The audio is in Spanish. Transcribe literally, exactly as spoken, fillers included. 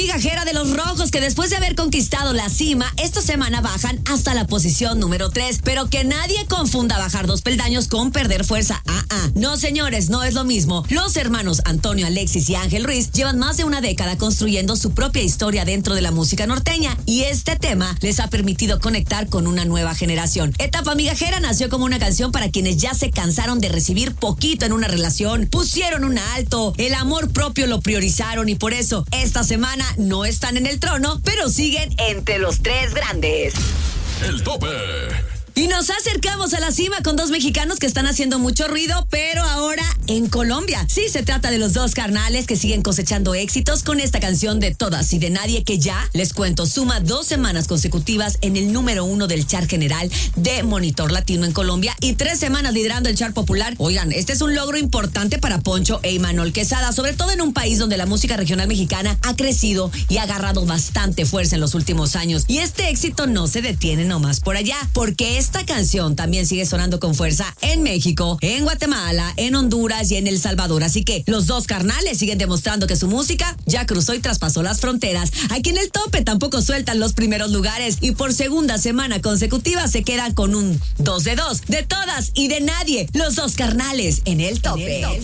migajera de los rojos que después de haber conquistado la cima, esta semana bajan hasta la posición número tres. Pero que nadie confunda bajar dos peldaños con perder fuerza. Ah, ah. No, señores, no es lo mismo. Los hermanos Antonio, Alexis y Ángel Ruiz llevan más de una década construyendo su propia historia dentro de la música norteña y este tema les ha permitido conectar con una nueva generación. Etapa migajera nació como una canción para quienes ya se cansaron de recibir poquito en una relación, pusieron un alto, el amor propio lo priorizaron y por eso esta semana no están en el trono, pero siguen entre los tres grandes. El tope. Y nos acercamos a la cima con dos mexicanos que están haciendo mucho ruido, pero ahora en Colombia. Sí, se trata de los dos carnales que siguen cosechando éxitos con esta canción de Todas y de Nadie, que ya, les cuento, suma dos semanas consecutivas en el número uno del chart general de Monitor Latino en Colombia y tres semanas liderando el chart popular. Oigan, este es un logro importante para Poncho e Imanol Quesada, sobre todo en un país donde la música regional mexicana ha crecido y ha agarrado bastante fuerza en los últimos años. Y este éxito no se detiene nomás por allá, porque es Esta canción también sigue sonando con fuerza en México, en Guatemala, en Honduras y en El Salvador. Así que los dos carnales siguen demostrando que su música ya cruzó y traspasó las fronteras. Aquí en el tope tampoco sueltan los primeros lugares y por segunda semana consecutiva se quedan con un dos de dos. De Todas y de Nadie, los dos carnales en el tope. En el tope.